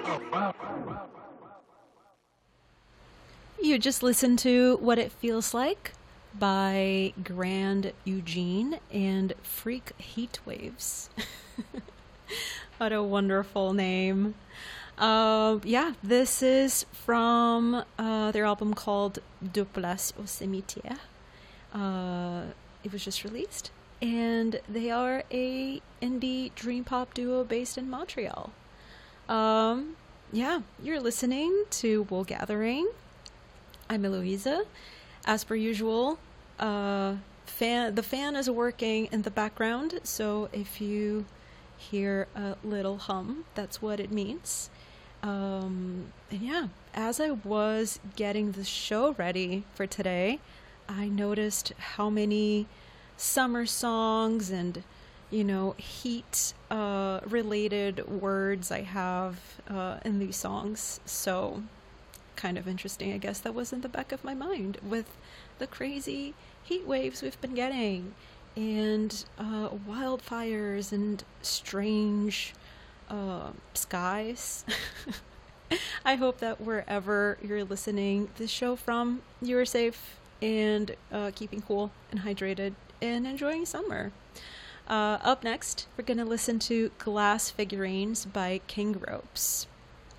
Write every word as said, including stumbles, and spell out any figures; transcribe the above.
You just listened to What It Feels Like by Grand Eugene and Freak Heat Waves. What a wonderful name. Uh, yeah, this is from uh, their album called De Place au Cimetière. Uh, it was just released. And they are a indie dream pop duo based in Montreal. Um, yeah, you're listening to Wool Gathering. I'm Eloisa. As per usual, uh, fan the fan is working in the background, so if you hear a little hum, that's what it means. Um, and yeah, as I was getting the show ready for today, I noticed how many summer songs and, you know, heat uh, related words I have uh, in these songs. So kind of interesting, I guess, that was in the back of my mind with the crazy heat waves we've been getting and uh, wildfires and strange uh, skies. I hope that wherever you're listening this show from, you're safe and uh, keeping cool and hydrated and enjoying summer. Uh, up next, we're going to listen to Glass Figurines by King Ropes.